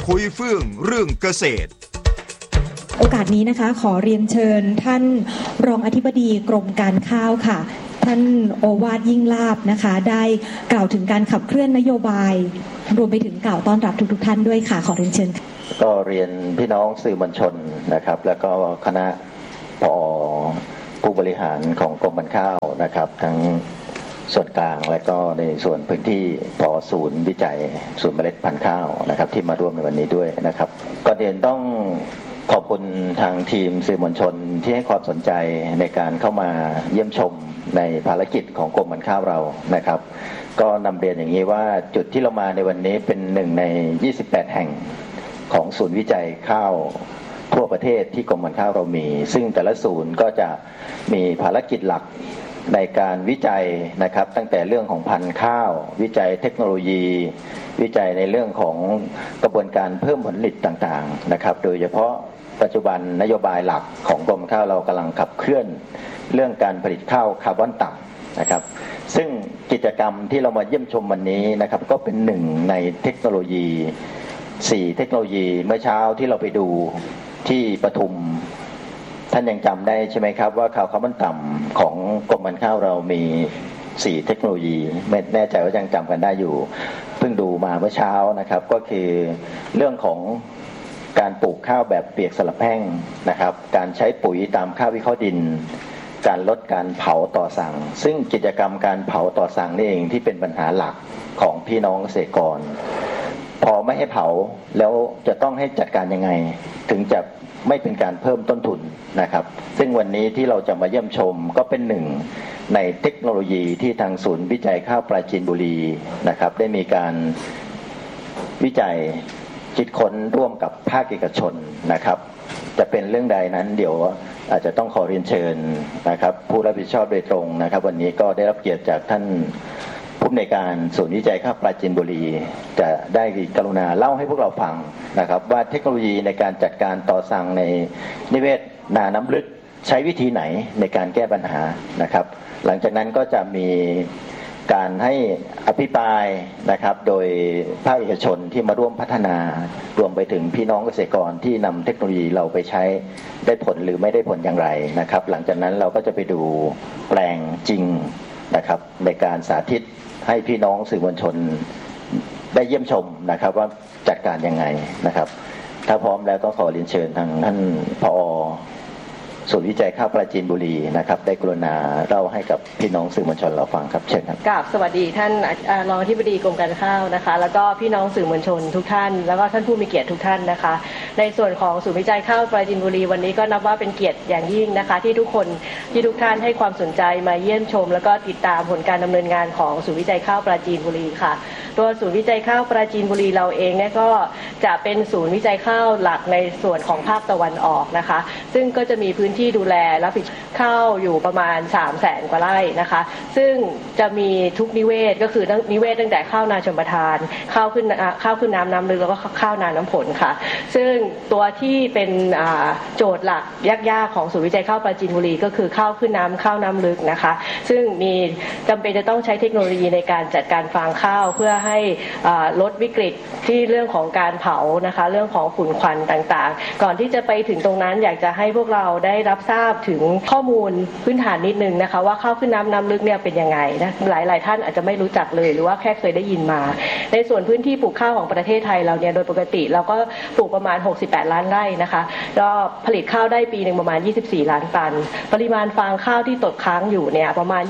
คุยเฟื่องเรื่องเกษตรโอกาสนี้นะคะขอเรียนเชิญท่านรองอธิบดีกรมการข้าวค่ะท่านโอวาทยิ่งลาภนะคะได้กล่าวถึงการขับเคลื่อนนโยบายรวมไปถึงกล่าวต้อนรับทุกท่านด้วยค่ะขอเรียนเชิญก็เรียนพี่น้องสื่อมวลชนนะครับแล้วก็คณะผอ.ผู้บริหารของกรมการข้าวนะครับทั้งส่วนกลางและก็ในส่วนพื้นที่ผอ.ศูนย์วิจัยศูนย์เมล็ดพันธุ์ข้าวนะครับที่มาร่วมในวันนี้ด้วยนะครับก่อนอื่นต้องขอบคุณทางทีมสื่อมวลชนที่ให้ความสนใจในการเข้ามาเยี่ยมชมในภารกิจของกรมการข้าวเรานะครับก็นำเรียนอย่างนี้ว่าจุดที่เรามาในวันนี้เป็นหนึ่งใน28แห่งของศูนย์วิจัยข้าวทั่วประเทศที่กรมการข้าวเรามีซึ่งแต่ละศูนย์ก็จะมีภารกิจหลักในการวิจัยนะครับตั้งแต่เรื่องของพันธุ์ข้าววิจัยเทคโนโลยีวิจัยในเรื่องของกระบวนการเพิ่มผลผลิตต่างๆนะครับโดยเฉพาะปัจจุบันนโยบายหลักของกรมข้าวเรากำลังขับเคลื่อนเรื่องการผลิตข้าวคาร์บอนต่ำนะครับซึ่งกิจกรรมที่เรามาเยี่ยมชมวันนี้นะครับก็เป็นหนึ่งในเทคโนโลยี4เทคโนโลยีเมื่อเช้าที่เราไปดูที่ปทุมท่านยังจำได้ใช่ไหมครับว่าข้าวคาร์บอนต่ำของกรมการข้าวเรามี4เทคโนโลยีไม่แน่ใจว่ายังจำกันได้อยู่เพิ่งดูมาเมื่อเช้านะครับก็คือเรื่องของการปลูกข้าวแบบเปียกสลับแห้งนะครับการใช้ปุ๋ยตามค่าวิเคราะห์ดินการลดการเผาต่อสั่งซึ่งกิจกรรมการเผาต่อสั่งนี่เองที่เป็นปัญหาหลักของพี่น้องเกษตรกรพอไม่ให้เผาแล้วจะต้องให้จัดการยังไงถึงจะไม่เป็นการเพิ่มต้นทุนนะครับซึ่งวันนี้ที่เราจะมาเยี่ยมชมก็เป็นหนึ่งในเทคโนโลยีที่ทางศูนย์วิจัยข้าวปราจีนบุรีนะครับได้มีการวิจัยคิดค้นร่วมกับภาคเอกชนนะครับจะเป็นเรื่องใดนั้นเดี๋ยวอาจจะต้องขอเรียนเชิญนะครับผู้รับผิดชอบโดยตรงนะครับวันนี้ก็ได้รับเกียรติจากท่านผู้อำนวยการศูนย์วิจัยข้าวปราจีนบุรีจะได้กรุณาเล่าให้พวกเราฟังนะครับว่าเทคโนโลยีในการจัดการต่อสั่งในนิเวศนาน้ำลึกใช้วิธีไหนในการแก้ปัญหานะครับหลังจากนั้นก็จะมีการให้อภิปรายนะครับโดยภาคเอกชนที่มาร่วมพัฒนารวมไปถึงพี่น้องเกษตรกรที่นำเทคโนโลยีเราไปใช้ได้ผลหรือไม่ได้ผลอย่างไรนะครับหลังจากนั้นเราก็จะไปดูแปลงจริงนะครับในการสาธิตให้พี่น้องสื่อมวลชนได้เยี่ยมชมนะครับว่าจัดการยังไงนะครับถ้าพร้อมแล้วก็ขอเรียนเชิญทางท่านผอ.ศูนย์วิจัยข้าวปราจีนบุรีนะครับได้กรุณาเล่าให้กับพี่น้องสื่อมวลชนเราฟังครับเชิญครับกราบสวัสดีท่านรองอธิบดีกรมการข้าวนะคะแล้วก็พี่น้องสื่อมวลชนทุกท่านแล้วก็ท่านผู้มีเกียรติทุกท่านนะคะในส่วนของศูนย์วิจัยข้าวปราจีนบุรีวันนี้ก็นับว่าเป็นเกียรติอย่างยิ่งนะคะที่ทุกท่านให้ความสนใจมาเยี่ยมชมแล้วก็ติดตามผลการดำเนินงานของศูนย์วิจัยข้าวปราจีนบุรีค่ะตัวศูนย์วิจัยข้าวปราจีนบุรีเราเองเนี่ยก็จะเป็นศูนย์วิจัยข้าวหลักในส่วนของภาคตะวันออกนะคะซึ่งก็จะมีพื้นที่ดูแลรับผิดข้าวอยู่ประมาณ 300,000 กว่าไร่นะคะซึ่งจะมีทุกนิเวศก็คือนิเวศตั้งแต่ข้าวนาชลประทานข้าวขึ้นน้ำลึกแล้วก็ข้าวนาน้ำผลค่ะซึ่งตัวที่เป็นโจทย์หลักยากๆของศูนย์วิจัยข้าวปราจีนบุรีก็คือข้าวขึ้นน้ำข้าวน้ำลึกนะคะซึ่งมีจำเป็นจะต้องใช้เทคโนโลยีในการจัดการฟางข้าวเพื่อให้ลดวิกฤตที่เรื่องของการเผานะคะเรื่องของฝุ่นควันต่างๆก่อนที่จะไปถึงตรงนั้นอยากจะให้พวกเราได้รับทราบถึงข้อมูลพื้นฐานนิดนึงนะคะว่าข้าวขึ้นน้ำลึกเนี่ยเป็นยังไงนะหลายท่านอาจจะไม่รู้จักเลยหรือว่าแค่เคยได้ยินมาในส่วนพื้นที่ปลูกข้าวของประเทศไทยเราเนี่ยโดยปกติเราก็ปลูกประมาณ68ล้านไร่นะคะก็ผลิตข้าวได้ปีนึงประมาณ24ล้านตันปริมาณฟางข้าวที่ตกค้างอยู่เนี่ยประมาณ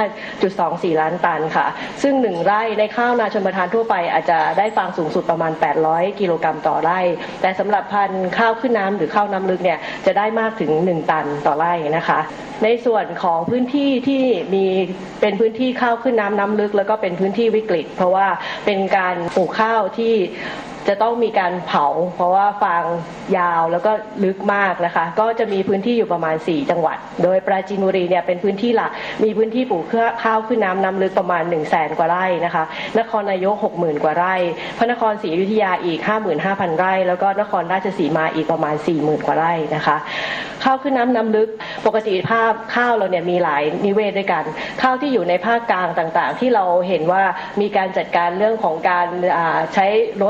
25.24 ล้านตันค่ะซึ่ง1ไร่ในข้าวนาชลประทานทั่วไปอาจจะได้ฟางสูงสุดประมาณ800กิโลกรัมต่อไร่แต่สำหรับพันธุ์ข้าวขึ้นน้ำหรือข้าวน้ำลึกเนี่ยจะได้มากถึง1ตันต่อไร่นะคะในส่วนของพื้นที่ที่มีเป็นพื้นที่ข้าวขึ้นน้ำลึกแล้วก็เป็นพื้นที่วิกฤตเพราะว่าเป็นการปลูกข้าวที่จะต้องมีการเผาเพราะว่าฟางยาวแล้วก็ลึกมากนะคะก็จะมีพื้นที่อยู่ประมาณ4จังหวัดโดยปราจีนบุรีเนี่ยเป็นพื้นที่หลักมีพื้นที่ปลูกข้าวขึ้นน้ำลึกประมาณ 100,000 กว่าไร่นะคะนครนายก 60,000 กว่าไร่พระนครศรีอยุธยาอีก 55,000 ไร่แล้วก็นครราชสีมาอีกประมาณ 40,000 กว่าไร่นะคะข้าวขึ้นน้ำลึกปกติภาพข้าวเราเนี่ยมีหลายนิเวศด้วยกันข้าวที่อยู่ในภาคกลางต่างๆที่เราเห็นว่ามีการจัดการเรื่องของการใช้ลดอัต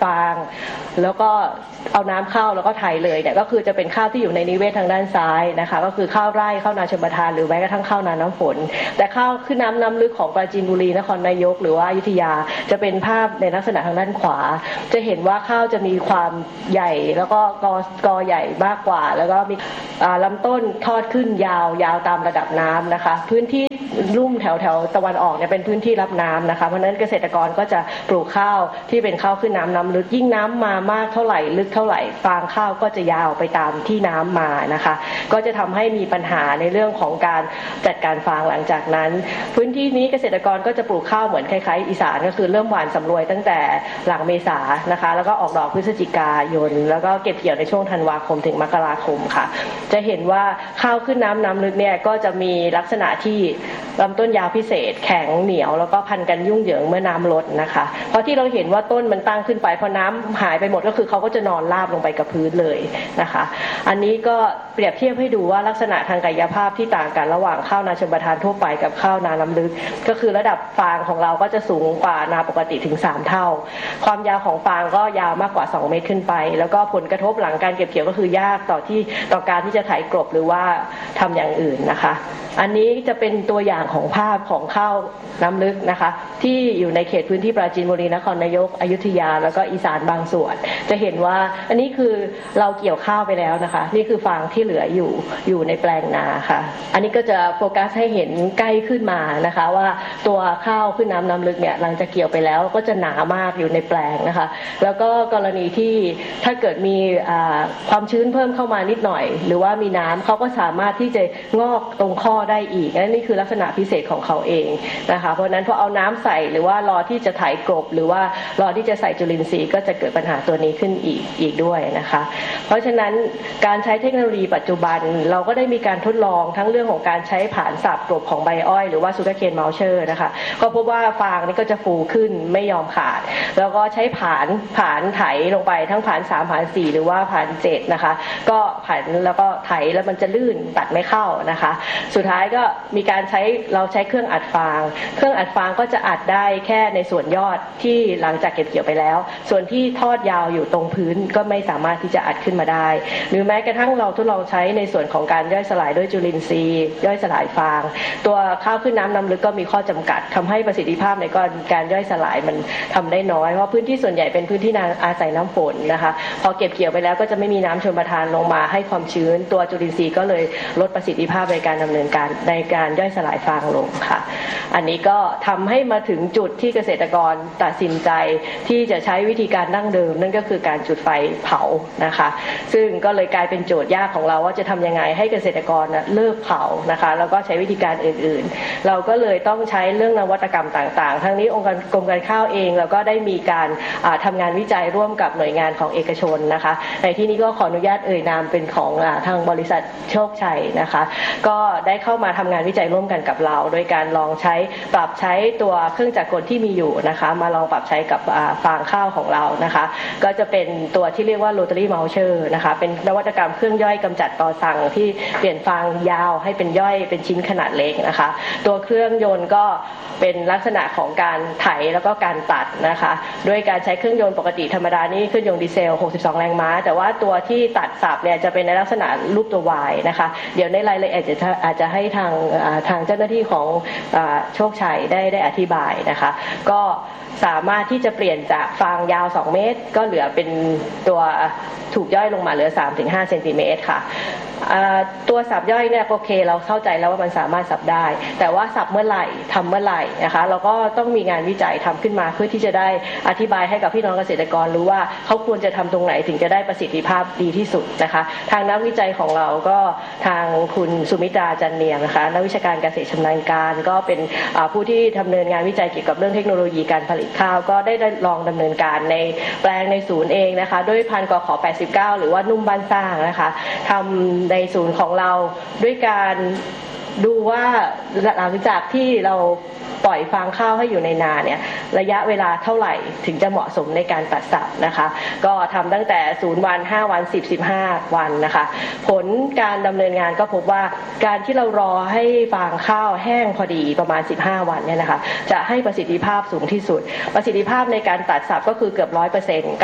ฟางแล้วก็เอาน้ำเข้าแล้วก็ไถเลยเนี่ยก็คือจะเป็นข้าวที่อยู่ในนิเวศทางด้านซ้ายนะคะก็คือข้าวไร่ข้าวนาชลประทานหรือแม้กระทั่งข้าวนาน้ำฝนแต่ข้าวขึ้นน้ำลึกของปราจีนบุรีนครนายกหรือว่าอยุธยาจะเป็นภาพในลักษณะทางด้านขวาจะเห็นว่าข้าวจะมีความใหญ่แล้วก็กอใหญ่มากกว่าแล้วก็มีลำต้นทอดขึ้นยาวตามระดับน้ำนะคะพื้นที่ลุ่มแถวตะวันออกเนี่ยเป็นพื้นที่รับน้ำนะคะเพราะฉะนั้นเกษตรกรก็จะปลูกข้าวที่เป็นข้าวขึ้นน้ำลึกยิ่งน้ำมามากเท่าไหร่ลึกเท่าไหร่ฟางข้าวก็จะยาวไปตามที่น้ำมานะคะก็จะทำให้มีปัญหาในเรื่องของการจัดการฟางหลังจากนั้นพื้นที่นี้เกษตรกรก็จะปลูกข้าวเหมือนคล้ายๆอีสานก็คือเริ่มหว่านสำรวยตั้งแต่หลังเมษานะคะแล้วก็ออกดอกพฤศจิกายนแล้วก็เก็บเกี่ยวในช่วงธันวาคมถึงมกราคมค่ะจะเห็นว่าข้าวขึ้นน้ำลึกเนี่ยก็จะมีลักษณะที่ลำต้นยาวพิเศษแข็งเหนียวแล้วก็พันกันยุ่งเหยิงเมื่อน้ำลดนะคะเพราะที่เราเห็นว่าต้นมันตั้งขึ้นไปพอน้ำหายไปหมดก็คือเขาก็จะนอนราบลงไปกับพื้นเลยนะคะอันนี้ก็เปรียบเทียบให้ดูว่าลักษณะทางกายภาพที่ต่างกันระหว่างข้าวนาชลประทานทั่วไปกับข้าวนาน้ำลึกก็คือระดับฟางของเราก็จะสูงกว่านาปกติถึง3เท่าความยาวของฟางก็ยาวมากกว่า2เมตรขึ้นไปแล้วก็ผลกระทบหลังการเก็บเกี่ยวก็คือยากต่อการที่จะไถกลบหรือว่าทำอย่างอื่นนะคะอันนี้จะเป็นตัวอย่างของภาพของข้าวน้ำลึกนะคะที่อยู่ในเขตพื้นที่ปราจีนบุรีนครนายกอยุธยาแล้วก็อีสานบางส่วนจะเห็นว่าอันนี้คือเราเกี่ยวข้าวไปแล้วนะคะนี่คือฟางที่เหลืออยู่ในแปลงนาค่ะอันนี้ก็จะโฟกัสให้เห็นใกล้ขึ้นมานะคะว่าตัวข้าวขึ้นน้ำลึกเนี่ยหลังจากเกี่ยวไปแล้วก็จะหนามากอยู่ในแปลงนะคะแล้วก็กรณีที่ถ้าเกิดมีความชื้นเพิ่มเข้ามานิดหน่อยหรือว่ามีน้ำเขาก็สามารถที่จะงอกตรงข้อได้อีกนี่คือลักษณะพิเศษของเขาเองนะคะเพราะนั้นพอเอาน้ำใส่หรือว่ารอที่จะไถกลบหรือว่ารอที่จะใส่จุลินทรีย์ก็จะเกิดปัญหาตัวนี้ขึ้นอีกด้วยนะคะเพราะฉะนั้นการใช้เทคโนโลยีปัจจุบันเราก็ได้มีการทดลองทั้งเรื่องของการใช้ผานสับกลบของใบอ้อยหรือว่าซูการ์เคนมัลเชอร์นะคะก็พบว่าฟางนี่ก็จะฟูขึ้นไม่ยอมขาดแล้วก็ใช้ผานไถลงไปทั้งผาน3ผาน4หรือว่าผาน7นะคะก็ผานแล้วก็ไถแล้วมันจะลื่นตัดไม่เข้านะคะสุดท้ายก็มีการเราใช้เครื่องอัดฟางก็จะอัดได้แค่ในส่วนยอดที่หลังจากเก็บเกี่ยวไปแล้วส่วนที่ทอดยาวอยู่ตรงพื้นก็ไม่สามารถที่จะอัดขึ้นมาได้หรือแม้กระทั่งเราทดลองใช้ในส่วนของการย่อยสลายด้วยจุลินทรีย์ย่อยสลายฟางตัวข้าวขึ้นน้ำลึกก็มีข้อจำกัดทำให้ประสิทธิภาพในการย่อยสลายมันทำได้น้อยเพราะพื้นที่ส่วนใหญ่เป็นพื้นที่อาศัยน้ำฝนนะคะพอเก็บเกี่ยวไปแล้วก็จะไม่มีน้ำชลประทานลงมาให้ความชื้นตัวจุลินทรีย์ก็เลยลดประสิทธิภาพในการดำเนินการในการย่อยสลายฟางลงค่ะอันนี้ก็ทำให้มาถึงจุดที่เกษตรกรตัดสินใจที่จะใช้วิธีการดั้งเดิมนั่นก็คือการจุดไฟเผานะคะซึ่งก็เลยกลายเป็นโจทย์ยากของเราว่าจะทำยังไงให้เกษตรกรเลิกเผานะคะแล้วก็ใช้วิธีการอื่นๆเราก็เลยต้องใช้เรื่องนวัตกรรมต่างๆทั้งนี้องค์การกรมการข้าวเองเราก็ได้มีการทำงานวิจัยร่วมกับหน่วยงานของเอกชนนะคะในที่นี้ก็ขออนุญาตนามเป็นของทางบริษัทโชคชัยนะคะก็ได้เข้ามาทำงานวิจัยร่วมกันกับเราโดยการลองปรับใช้ตัวเครื่องจักรกลที่มีอยู่นะคะมาลองปรับใช้กับฟางข้าวของเรานะคะก็จะเป็นตัวที่เรียกว่า Rotary Mulcher นะคะเป็นนวัตกรรมเครื่องย่อยกำจัดตอสั่งที่เปลี่ยนฟางยาวให้เป็นย่อยเป็นชิ้นขนาดเล็กนะคะตัวเครื่องยนต์ก็เป็นลักษณะของการไถแล้วก็การตัดนะคะด้วยการใช้เครื่องยนต์ปกติธรรมดานี่เครื่องยนต์ดีเซล62แรงม้าแต่ว่าตัวที่ตัดสับเนี่ยจะเป็นในลักษณะรูปตัว Y นะคะเดี๋ยวในรายละเอียดอาจจะให้ทางเจ้าหน้าที่ของโชคชัยได้อธิบายนะคะก็สามารถที่จะเปลี่ยนจากฟางยาว2เมตรก็เหลือเป็นตัวถูกย่อยลงมาเหลือ 3-5 เซนติเมตรค่ะตัวสับย่อยเนี่ยโอเคเราเข้าใจแล้วว่ามันสามารถสับได้แต่ว่าสับเมื่อไหร่ทำเมื่อไหร่นะคะเราก็ต้องมีงานวิจัยทำขึ้นมาเพื่อที่จะได้อธิบายให้กับพี่น้องเกษตรกรรู้ว่าเขาควรจะทำตรงไหนถึงจะได้ประสิทธิภาพดีที่สุดนะคะทางนักวิจัยของเราก็ทางคุณสุมิตราจันเนียงนะคะนักวิชาการเกษตรชำนาญการก็เป็นผู้ที่ดำเนินงานวิจัยเกี่ยวกับเรื่องเทคโนโลยีการผลิตข้าวก็ได้ลองดำเนินการในแปลงในศูนย์เองนะคะด้วยพันธุ์กข89หรือว่านุ่มบ้านสร้างนะคะทำในศูนย์ของเราด้วยการดูว่าหลังจากที่เราปล่อยฟางข้าวให้อยู่ในนาเนี่ยระยะเวลาเท่าไหร่ถึงจะเหมาะสมในการตัดสับนะคะก็ทำตั้งแต่0 วัน5 วัน10 15 วันนะคะผลการดำเนินงานก็พบว่าการที่เรารอให้ฟางข้าวแห้งพอดีประมาณ15 วันเนี่ยนะคะจะให้ประสิทธิภาพสูงที่สุดประสิทธิภาพในการตัดสับก็คือเกือบ 100%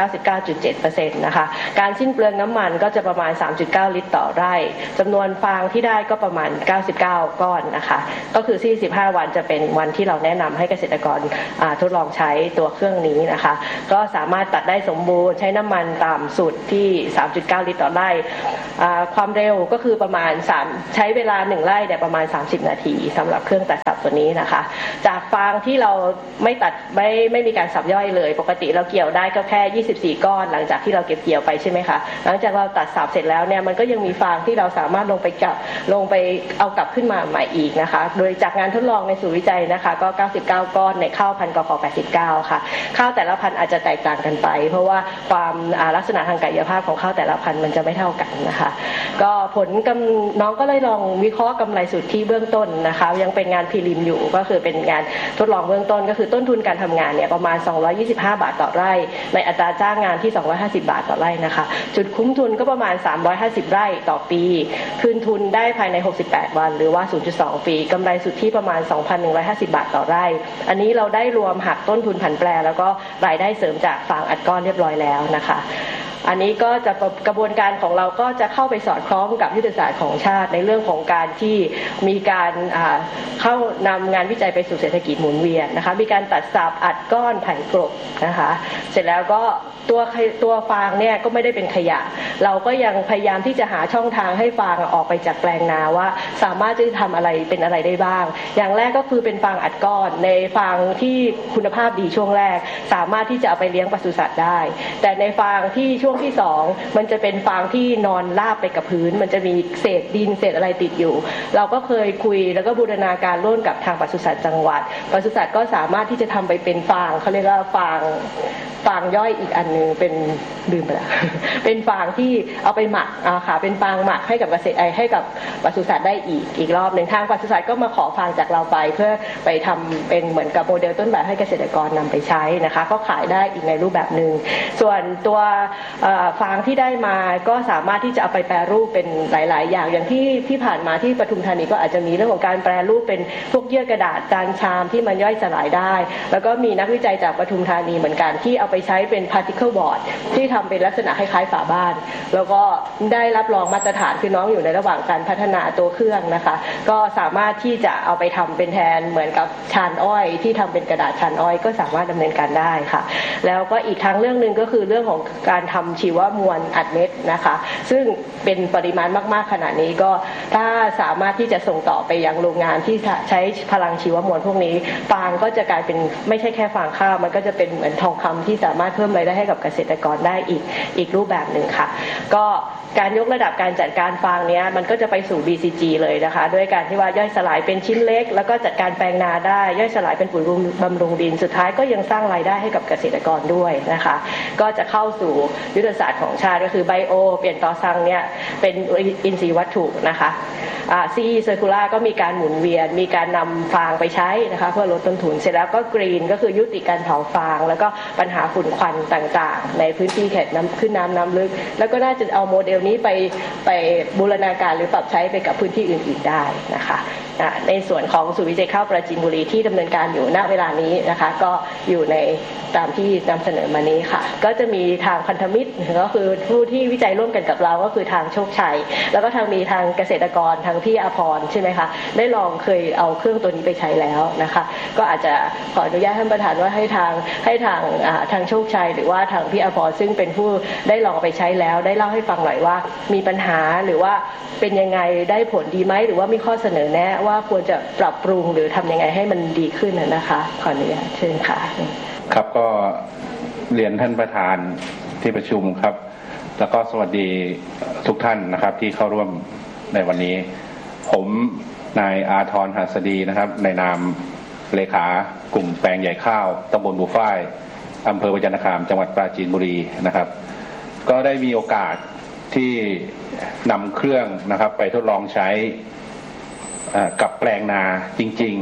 99.7% นะคะการสิ้นเปลืองน้ำมันก็จะประมาณ 3.9 ลิตรต่อไร่จำนวนฟางที่ได้ก็ประมาณ99 ก้อนนะคะก็คือ45 วันจะเป็นวันที่เราแนะนำให้เกษตรกรทดลองใช้ตัวเครื่องนี้นะคะก็สามารถตัดได้สมบูรณ์ใช้น้ำมันตามสูตรที่ 3.9 ลิตรต่อไร่ความเร็วก็คือประมาณใช้เวลา1ไร่เนี่ยประมาณ30 นาทีสำหรับเครื่องตัดสับตัวนี้นะคะจากฟางที่เราไม่ตัดไม่มีการสับย่อยเลยปกติเราเกี่ยวได้ก็แค่24 ก้อนหลังจากที่เราเก็บเกี่ยวไปใช่ไหมคะหลังจากเราตัดสับเสร็จแล้วเนี่ยมันก็ยังมีฟางที่เราสามารถลงไปเอากลับขึ้นมาใหม่อีกนะคะโดยจากงานทดลองในศูนย์วิจัยนะคะก็99 ก้อนในข้าวพันธุ์กข89ค่ะข้าวแต่ละพันธุ์อาจจะแตกต่างกันไปเพราะว่าความลักษณะทางกายภาพของข้าวแต่ละพันธุ์มันจะไม่เท่ากันนะคะก็ผลน้องก็เลยลองวิเคราะห์กำไรสุทธิเบื้องต้นนะคะยังเป็นงานพรีลิมอยู่ก็คือเป็นงานทดลองเบื้องต้นก็คือต้นทุนการทำงานเนี่ยประมาณ225 บาทต่อไร่ในอัตราจ้างงานที่250 บาทต่อไร่นะคะจุดคุ้มทุนก็ประมาณ350 ไร่ต่อปีคืนทุนได้ภายใน68 วันหรือว่า 0.2 ปีกำไรสุทธิประมาณ 2,150 บาทต่อไร่อันนี้เราได้รวมหักต้นทุนผันแปรแล้วก็รายได้เสริมจากฟางอัดก้อนเรียบร้อยแล้วนะคะอันนี้ก็จะกระบวนการของเราก็จะเข้าไปสอดคล้องกับยุทธศาสตร์ของชาติในเรื่องของการที่มีการเข้านำงานวิจัยไปสู่เศรษฐกิจหมุนเวียนนะคะมีการตัดสับอัดก้อนไถกลบนะคะเสร็จแล้วก็ตัวฟางเนี่ยก็ไม่ได้เป็นขยะเราก็ยังพยายามที่จะหาช่องทางให้ฟางออกไปจากแปลงนาว่าสามารถจะทำอะไรเป็นอะไรได้บ้างอย่างแรกก็คือเป็นฟางอัดก้อนในฟางที่คุณภาพดีช่วงแรกสามารถที่จะเอาไปเลี้ยงปศุสัตว์ได้แต่ในฟางที่ช่วงที่2มันจะเป็นฟางที่นอนราบไปกับพื้นมันจะมีเศษดินเศษอะไรติดอยู่เราก็เคยคุยแล้วก็บูรณาการร่วมกับทางปศุสัตว์จังหวัดปศุสัตว์ก็สามารถที่จะทำไปเป็นฟางเขาเรียกว่าฟางย่อยอีกอันนึงเป็นลืมไปแล้ว เป็นฟางที่เอาไปหมักค่ะเป็นฟางหมักให้กับเกษตรให้กับปศุสัตว์ได้อีกรอบหนึ่งทางปศุสัตว์ก็มาขอฟางจากเราไปเพื่อไปทำเป็นเหมือนกับโมเดลต้นแบบให้เกษตรกรนำไปใช้นะคะก็ขายได้อีกในรูปแบบหนึ่งส่วนตัวฟางที่ได้มาก็สามารถที่จะเอาไปแปรรูปเป็นหลายๆอย่างที่ผ่านมาที่ปทุมธานีก็อาจจะมีเรื่องของการแปรรูปเป็นพวกเยื่อกระดาษจานชามที่มันย่อยสลายได้แล้วก็มีนักวิจัยจากปทุมธานีเหมือนกันที่เอาไปใช้เป็น particle board ที่ทำเป็นลักษณะคล้ายๆฝาบ้านแล้วก็ได้รับรองมาตรฐานคือน้องอยู่ในระหว่างการพัฒนาตัวเครื่องนะคะก็สามารถที่จะเอาไปทำเป็นแทนเหมือนกับชานอ้อยที่ทำเป็นกระดาษชานอ้อยก็สามารถดำเนินการได้ค่ะแล้วก็อีกทางเรื่องนึงก็คือเรื่องของการทำชีวมวลอัดเม็ดนะคะซึ่งเป็นปริมาณมากๆขนาดนี้ก็ถ้าสามารถที่จะส่งต่อไปยังโรงงานที่ใช้พลังชีวมวลพวกนี้ฟางก็จะกลายเป็นไม่ใช่แค่ฟางข้าวมันก็จะเป็นเหมือนทองคำที่สามารถเพิ่มรายได้ให้กับเกษตรกรได้อีกรูปแบบหนึ่งค่ะก็การยกระดับการจัดการฟางเนี้ยมันก็จะไปสู่ BCG เลยนะคะด้วยการที่ว่าย่อยสลายเป็นชิ้นเล็กแล้วก็จัดการแปลงนาได้ย่อยสลายเป็นปุ๋ยบำรุงดินสุดท้ายก็ยังสร้างรายได้ให้กับเกษตรกรด้วยนะคะก็จะเข้าสู่ยุทธศาสตร์ของชาติก็คือไบโอเปลี่ยนต่อซังเนี่ยเป็นอินทรีย์วัตถุนะคะCE Circular ก็มีการหมุนเวียนมีการนำฟางไปใช้นะคะเพื่อลดต้นทุนเสร็จแล้วก็กรีนก็คือยุติการเผาฟางแล้วก็ปัญหาฝุ่นควันต่างๆในพื้นที่เขตน้ำลึกแล้วก็น่าจะเอาโมเดลนี้ไปบูรณาการหรือปรับใช้ไปกับพื้นที่อื่นๆได้นะคะในส่วนของศูนย์วิจัยข้าวปราจีนบุรีที่ดำเนินการอยู่ณเวลานี้นะคะก็อยู่ในตามที่นำเสนอมานี้ค่ะก็จะมีทางพันธมิตรก็คือผู้ที่วิจัยร่วมกันกับเราก็คือทางโชคชัยแล้วก็มีทางเกษตรกรทางพี่อาภรณ์ใช่ไหมคะได้ลองเคยเอาเครื่องตัวนี้ไปใช้แล้วนะคะก็อาจจะขออนุญาตท่านประธานว่าให้ทางโชคชัยหรือว่าทางพี่อาภรณ์ซึ่งเป็นผู้ได้ลองไปใช้แล้วได้เล่าให้ฟังหน่อยว่ามีปัญหาหรือว่าเป็นยังไงได้ผลดีไหมหรือว่ามีข้อเสนอแนะว่าควรจะปรับปรุงหรือทำยังไงให้มันดีขึ้นนะคะขออนุญาตเชิญค่ะครับก็เรียนท่านประธานที่ประชุมครับแล้วก็สวัสดีทุกท่านนะครับที่เข้าร่วมในวันนี้ผมนายอาทรหัสดีนะครับในนามเลขากลุ่มแปลงใหญ่ข้าวตำบลบุฟ้ายอำเภอประจันตคามจังหวัดปราจีนบุรีนะครับก็ได้มีโอกาสที่นำเครื่องนะครับไปทดลองใช้กับแปลงนาจริงๆ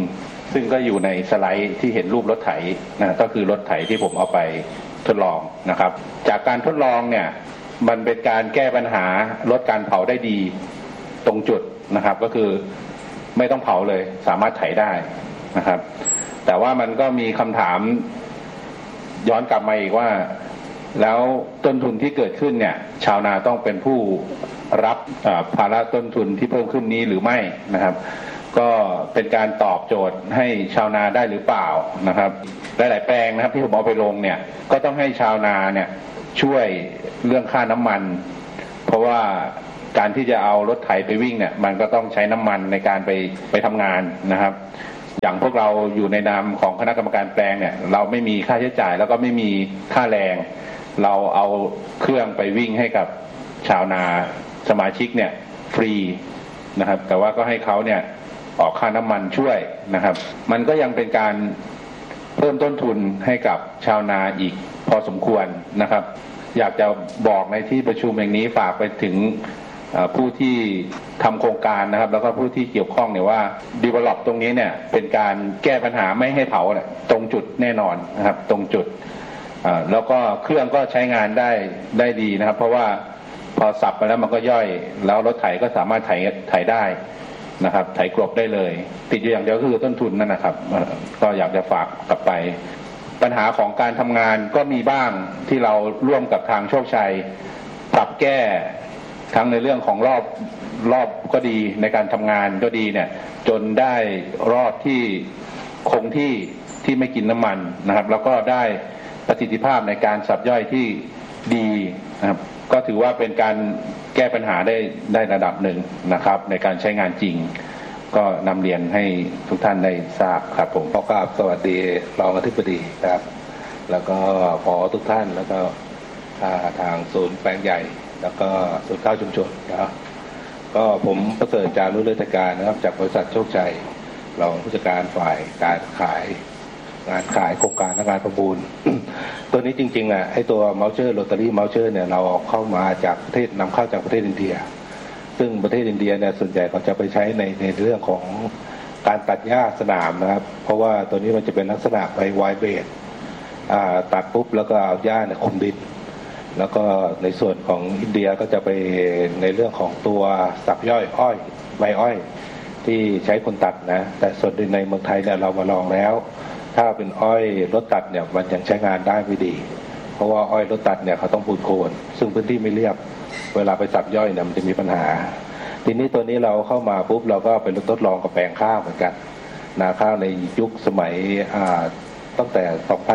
ซึ่งก็อยู่ในสไลด์ที่เห็นรูปรถไถนะก็คือรถไถที่ผมเอาไปทดลองนะครับจากการทดลองเนี่ยมันเป็นการแก้ปัญหาลดการเผาได้ดีตรงจุดนะครับก็คือไม่ต้องเผาเลยสามารถไถได้นะครับแต่ว่ามันก็มีคำถามย้อนกลับมาอีกว่าแล้วต้นทุนที่เกิดขึ้นเนี่ยชาวนาต้องเป็นผู้รับภาระต้นทุนที่เพิ่มขึ้นนี้หรือไม่นะครับก็เป็นการตอบโจทย์ให้ชาวนาได้หรือเปล่านะครับหลายๆแปลงนะครับที่ผมเอาไปลงเนี่ยก็ต้องให้ชาวนาเนี่ยช่วยเรื่องค่าน้ำมันเพราะว่าการที่จะเอารถไถไปวิ่งเนี่ยมันก็ต้องใช้น้ำมันในการไปทำงานนะครับอย่างพวกเราอยู่ในนามของคณะกรรมการแปลงเนี่ยเราไม่มีค่าใช้จ่ายแล้วก็ไม่มีค่าแรงเราเอาเครื่องไปวิ่งให้กับชาวนาสมาชิกเนี่ยฟรีนะครับแต่ว่าก็ให้เขาเนี่ยออกค่าน้ำมันช่วยนะครับมันก็ยังเป็นการเพิ่มต้นทุนให้กับชาวนาอีกพอสมควรนะครับอยากจะบอกในที่ประชุมอย่างนี้ฝากไปถึงผู้ที่ทำโครงการนะครับแล้วก็ผู้ที่เกี่ยวข้องเนี่ยว่า develop ตรงนี้เนี่ยเป็นการแก้ปัญหาไม่ให้เผาตรงจุดแน่นอนนะครับตรงจุดแล้วก็เครื่องก็ใช้งานได้ดีนะครับเพราะว่าพอสับไปแล้วมันก็ย่อยแล้วรถไถก็สามารถไถได้นะครับไถกลบได้เลยติดอยู่อย่างเดียวคือต้นทุนนั่นนะครับก็อยากจะฝากกลับไปปัญหาของการทำงานก็มีบ้างที่เราร่วมกับทางโชคชัยปรับแก้ทั้งในเรื่องของรอบก็ดีในการทำงานก็ดีเนี่ยจนได้รอบที่คงที่ไม่กินน้ำมันนะครับแล้วก็ได้ประสิทธิภาพในการสับย่อยที่ดีนะครับก็ถือว่าเป็นการแก้ปัญหาได้ระดับหนึ่งนะครับในการใช้งานจริงก็นำเรียนให้ทุกท่านได้ทราบครับผมขอกราบสวัสดีรองอธิบดีครับแล้วก็ผอทุกท่านแล้วก็ทางศูนย์แปลงใหญ่แล้วก็ศูนย์ข้าวชุมชนนะครับก็ผมประเสริฐจารุเลิศการนะครับจากบริษัทโชคชัยรองผู้จัดการฝ่ายการขายงานขายโครงการและงานประมูล ตัวนี้จริงๆอ่ะไอ้ตัวเมาเชอร์ลอตเตอรี่เมาเชอร์เนี่ยเราเข้ามาจากประเทศนำเข้าจากประเทศอินเดียซึ่งประเทศอินเดียเนี่ยส่วนใหญ่เขาจะไปใช้ในเรื่องของการตัดหญ้าสนามนะครับเพราะว่าตัวนี้มันจะเป็นลักษณะใบไวเบรดตัดปุ๊บแล้วก็เอาหญ้าเนี่ยคลุมดินแล้วก็ในส่วนของอินเดียก็จะไปในเรื่องของตัวสับย่อยอ้อยใบอ้อยที่ใช้คนตัดนะแต่ส่วนในเมืองไทยเนี่ยเรามาลองแล้วถ้าเป็นอ้อยรถตัดเนี่ยมันยังใช้งานได้ไม่ดีเพราะว่าอ้อยรถตัดเนี่ยเขาต้องปูนโคลนซึ่งพื้นที่ไม่เรียบเวลาไปสับย่อยเนี่ยมันจะมีปัญหาทีนี้ตัวนี้เราเข้ามาปุ๊บเราก็ไปทดลองกับแปลงข้าวเหมือนกันนาข้าวในยุคสมัยตั้งแต่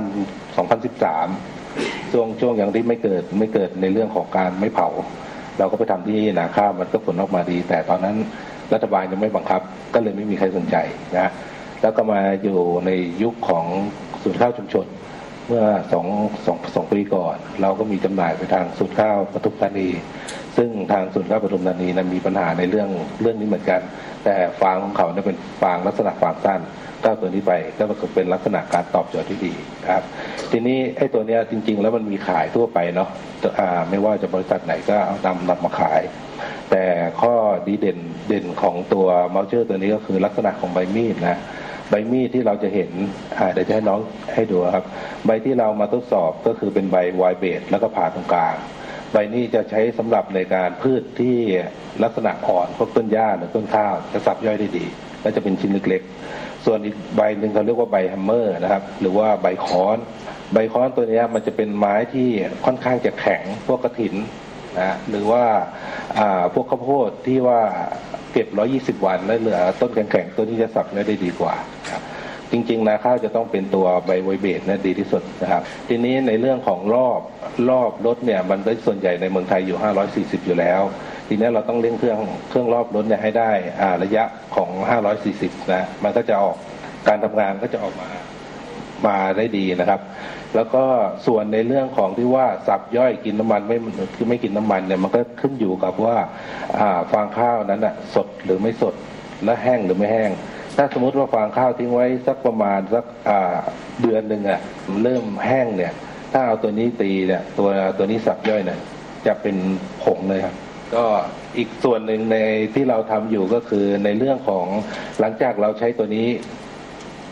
2013ช่วงอย่างที่ไม่เกิดในเรื่องของการไม่เผาเราก็ไปทำที่นาข้าวมันก็ผลออกมาดีแต่ตอนนั้นรัฐบาลยังไม่บังคับก็เลยไม่มีใครสนใจนะแล้วก็มาอยู่ในยุคของศูนย์ข้าวชุมชนเมื่อสองปีก่อนเราก็มีจำหน่ายไปทางศูนย์ข้าวปทุมธานีซึ่งทางศูนย์ข้าวปทุมธานีนั้นมีปัญหาในเรื่องนี้เหมือนกันแต่ฟางของเขาเนี่ยเป็นฟางลักษณะฟางสั้นก็ตัวนี้ไปก็เป็นลักษณะการตอบโจทย์ที่ดีครับทีนี้ไอ้ตัวเนี้ยจริงๆแล้วมันมีขายทั่วไปเนาะไม่ว่าจะบริษัทไหนก็เอานำมาขายแต่ข้อดีเด่นของตัวเมาเชอร์ตัวนี้ก็คือลักษณะของใบมีดนะใบมีดที่เราจะเห็นเดี๋ยวจะให้น้องให้ดูครับใบที่เรามาทดสอบก็คือเป็นใบไวเบสแล้วก็ผ่าตรงกลางใบนี้จะใช้สำหรับในการพืชที่ลักษณะอ่อนพวกต้นหญ้าหรือต้นข้าวจะสับย่อยได้ดีและจะเป็นชิ้นเล็กๆส่วนอีกใบหนึ่งเขาเรียกว่าใบแฮมเมอร์นะครับหรือว่าใบค้อนตัวนี้มันจะเป็นไม้ที่ค่อนข้างจะแข็งพวกกระถินนะหรือว่าพวกข้าวโพดที่ว่าเก็บ120 วันแล้วเหลือต้นแข็งๆตัวนี้จะสับได้ดีกว่าครับจริงๆนาข้าวจะต้องเป็นตัวใบไวเบสนะดีที่สุดนะครับทีนี้ในเรื่องของรอบรถเนี่ยมันได้ส่วนใหญ่ในเมืองไทยอยู่540อยู่แล้วทีนี้เราต้องเร่งเครื่องรอบรถเนี่ยให้ได้ระยะของ540นะมันก็จะออกการทำงานก็จะออกมาได้ดีนะครับแล้วก็ส่วนในเรื่องของที่ว่าสับย่อยกินน้ำมันไม่กินน้ำมันเนี่ยมันก็ขึ้นอยู่กับว่าฟางข้าวนั้นอ่ะสดหรือไม่สดและแห้งหรือไม่แห้งถ้าสมมติว่าฟางข้าวทิ้งไว้สักประมาณสักเดือนหนึ่งอ่ะเริ่มแห้งเนี่ยถ้าเอาตัวนี้ตีเนี่ยตัวนี้สับย่อยเนี่ยจะเป็นผงเลยครับก็อีกส่วนหนึ่งในที่เราทำอยู่ก็คือในเรื่องของหลังจากเราใช้ตัวนี้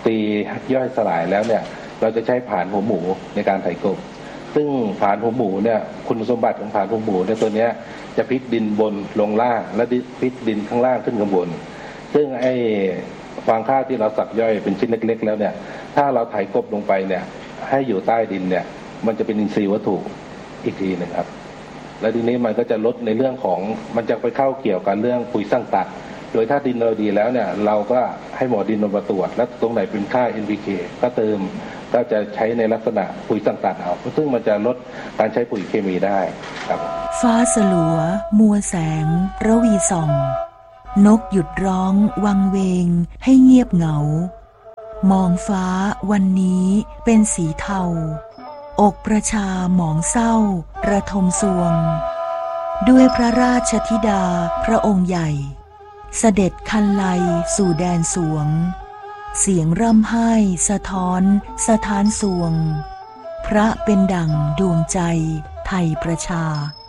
ทรีย์ย่อยสลายแล้วเนี่ยเราจะใช้ผานหัวหมูในการไถกบซึ่งผานหัวหมูเนี่ยคุณสมบัติของผานหัวหมูเนี่ยตัวเนี้ยจะพลิกดินบนลงล่างและพลิกดินข้างล่างขึ้นข้างบนซึ่งไอ้ฟางข้าวที่เราสับย่อยเป็นชิ้นเล็กๆแล้วเนี่ยถ้าเราไถกบลงไปเนี่ยให้อยู่ใต้ดินเนี่ยมันจะเป็นอินทรีย์วัตถุอีกทีนึงครับและทีนี้มันก็จะลดในเรื่องของมันจะไปเข้าเกี่ยวกับเรื่องปุ๋ยสร้างตัดโดยถ้าดินเราดีแล้วเนี่ยเราก็ให้หมอดินมาตรวจแล้วตรงไหนเป็นค่า NPK ก็เติมก็จะใช้ในลักษณะปุ๋ยสร้างตัดเอาซึ่งมันจะลดการใช้ปุ๋ยเคมีได้ครับฟ้าสลัวมัวแสงระวีส่องนกหยุดร้องวังเวงให้เงียบเหงามองฟ้าวันนี้เป็นสีเทาอกประชาหมองเศร้าระทมสวงด้วยพระราชธิดาพระองค์ใหญ่เสด็จคันไลสู่แดนสวงเสียงร่ำไห้สะท้อนสถานสวงพระเป็นดั่งดวงใจไทยประชา